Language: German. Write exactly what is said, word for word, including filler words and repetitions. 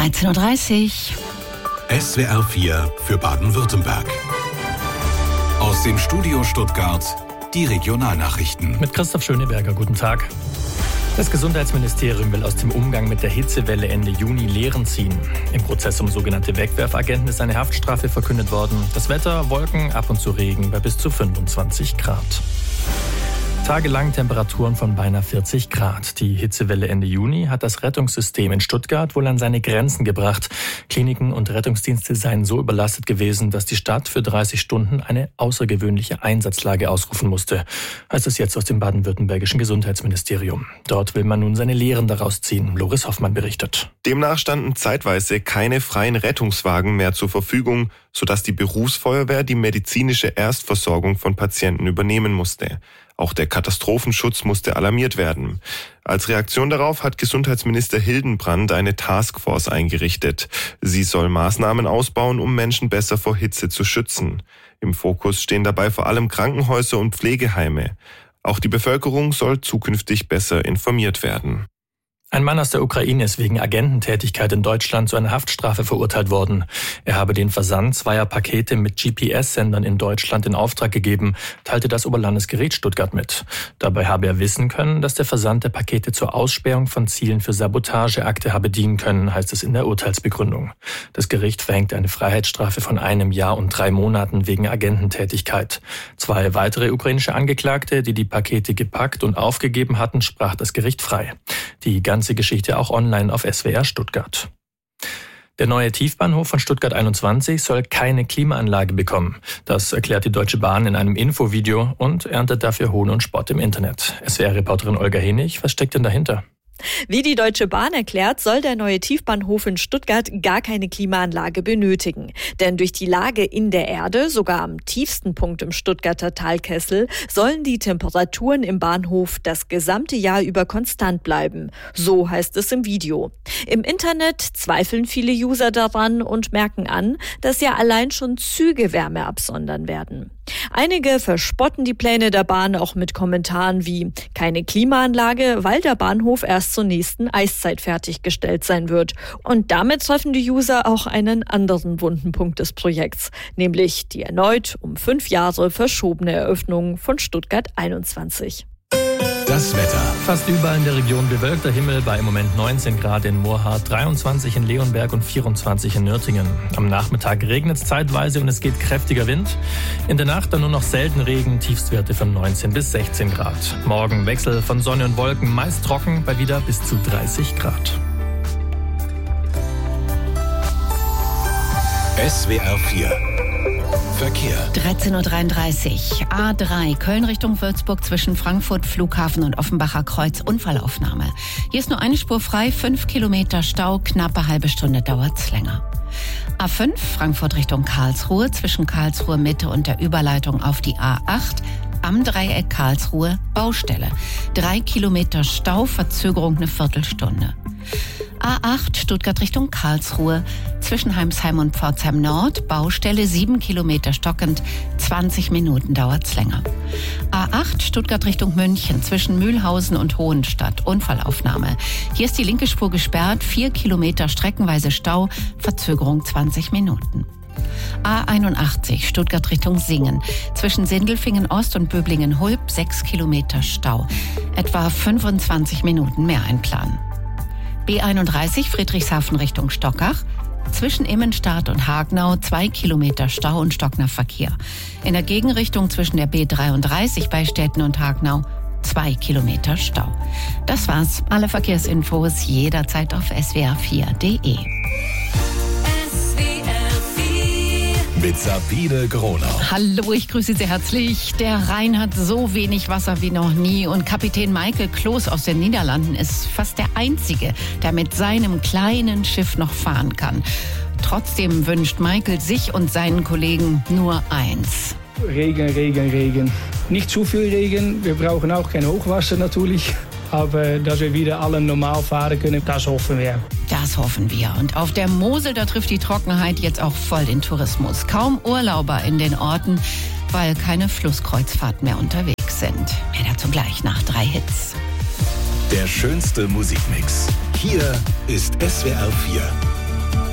dreizehn Uhr dreißig. S W R vier für Baden-Württemberg. Aus dem Studio Stuttgart die Regionalnachrichten. Mit Christoph Schöneberger, guten Tag. Das Gesundheitsministerium will aus dem Umgang mit der Hitzewelle Ende Juni Lehren ziehen. Im Prozess um sogenannte Wegwerfagenten ist eine Haftstrafe verkündet worden. Das Wetter, Wolken, ab und zu Regen bei bis zu fünfundzwanzig Grad. Tagelang Temperaturen von beinahe vierzig Grad. Die Hitzewelle Ende Juni hat das Rettungssystem in Stuttgart wohl an seine Grenzen gebracht. Kliniken und Rettungsdienste seien so überlastet gewesen, dass die Stadt für dreißig Stunden eine außergewöhnliche Einsatzlage ausrufen musste, heißt es jetzt aus dem baden-württembergischen Gesundheitsministerium. Dort will man nun seine Lehren daraus ziehen. Loris Hoffmann berichtet. Demnach standen zeitweise keine freien Rettungswagen mehr zur Verfügung, sodass die Berufsfeuerwehr die medizinische Erstversorgung von Patienten übernehmen musste. Auch der Katastrophenschutz musste alarmiert werden. Als Reaktion darauf hat Gesundheitsminister Hildenbrand eine Taskforce eingerichtet. Sie soll Maßnahmen ausbauen, um Menschen besser vor Hitze zu schützen. Im Fokus stehen dabei vor allem Krankenhäuser und Pflegeheime. Auch die Bevölkerung soll zukünftig besser informiert werden. Ein Mann aus der Ukraine ist wegen Agententätigkeit in Deutschland zu einer Haftstrafe verurteilt worden. Er habe den Versand zweier Pakete mit G P S-Sendern in Deutschland in Auftrag gegeben, teilte das Oberlandesgericht Stuttgart mit. Dabei habe er wissen können, dass der Versand der Pakete zur Ausspähung von Zielen für Sabotageakte habe dienen können, heißt es in der Urteilsbegründung. Das Gericht verhängte eine Freiheitsstrafe von einem Jahr und drei Monaten wegen Agententätigkeit. Zwei weitere ukrainische Angeklagte, die die Pakete gepackt und aufgegeben hatten, sprach das Gericht frei. Die ganze Geschichte auch online auf S W R Stuttgart. Der neue Tiefbahnhof von Stuttgart einundzwanzig soll keine Klimaanlage bekommen. Das erklärt die Deutsche Bahn in einem Infovideo und erntet dafür Hohn und Spott im Internet. S W R-Reporterin Olga Henig, was steckt denn dahinter? Wie die Deutsche Bahn erklärt, soll der neue Tiefbahnhof in Stuttgart gar keine Klimaanlage benötigen. Denn durch die Lage in der Erde, sogar am tiefsten Punkt im Stuttgarter Talkessel, sollen die Temperaturen im Bahnhof das gesamte Jahr über konstant bleiben. So heißt es im Video. Im Internet zweifeln viele User daran und merken an, dass ja allein schon Züge Wärme absondern werden. Einige verspotten die Pläne der Bahn auch mit Kommentaren wie keine Klimaanlage, weil der Bahnhof erst zur nächsten Eiszeit fertiggestellt sein wird. Und damit treffen die User auch einen anderen wunden Punkt des Projekts, nämlich die erneut um fünf Jahre verschobene Eröffnung von Stuttgart einundzwanzig. Das Wetter. Fast überall in der Region bewölkter Himmel, bei im Moment neunzehn Grad in Moorhardt, dreiundzwanzig in Leonberg und vierundzwanzig in Nürtingen. Am Nachmittag regnet es zeitweise und es geht kräftiger Wind. In der Nacht dann nur noch selten Regen, Tiefstwerte von neunzehn bis sechzehn Grad. Morgen Wechsel von Sonne und Wolken, meist trocken, bei wieder bis zu dreißig Grad. S W R vier Verkehr. dreizehn Uhr dreiunddreißig. A drei, Köln Richtung Würzburg zwischen Frankfurt Flughafen und Offenbacher Kreuz, Unfallaufnahme. Hier ist nur eine Spur frei, fünf Kilometer Stau, knappe halbe Stunde dauert's länger. A fünf, Frankfurt Richtung Karlsruhe zwischen Karlsruhe Mitte und der Überleitung auf die A acht. Am Dreieck Karlsruhe, Baustelle. Drei Kilometer Stau, Verzögerung eine Viertelstunde. A acht, Stuttgart Richtung Karlsruhe, zwischen Heimsheim und Pforzheim Nord, Baustelle, sieben Kilometer stockend, zwanzig Minuten dauert's länger. A acht, Stuttgart Richtung München, zwischen Mühlhausen und Hohenstadt, Unfallaufnahme. Hier ist die linke Spur gesperrt, vier Kilometer streckenweise Stau, Verzögerung zwanzig Minuten. A einundachtzig, Stuttgart Richtung Singen, zwischen Sindelfingen Ost und Böblingen Hulb, sechs Kilometer Stau, etwa fünfundzwanzig Minuten mehr einplanen. B einunddreißig, Friedrichshafen Richtung Stockach, zwischen Immenstadt und Hagenau, zwei Kilometer Stau und stockender Verkehr. In der Gegenrichtung zwischen der B dreiunddreißig bei Städten und Hagenau, zwei Kilometer Stau. Das war's. Alle Verkehrsinfos jederzeit auf S W R vier Punkt de. Mit Sabine Gronau. Hallo, ich grüße Sie herzlich. Der Rhein hat so wenig Wasser wie noch nie und Kapitän Michael Kloos aus den Niederlanden ist fast der Einzige, der mit seinem kleinen Schiff noch fahren kann. Trotzdem wünscht Michael sich und seinen Kollegen nur eins. Regen, Regen, Regen. Nicht zu viel Regen. Wir brauchen auch kein Hochwasser natürlich. Aber dass wir wieder alle normal fahren können, das hoffen wir. Das hoffen wir. Und auf der Mosel, da trifft die Trockenheit jetzt auch voll den Tourismus. Kaum Urlauber in den Orten, weil keine Flusskreuzfahrten mehr unterwegs sind. Mehr dazu gleich nach drei Hits. Der schönste Musikmix. Hier ist S W R vier.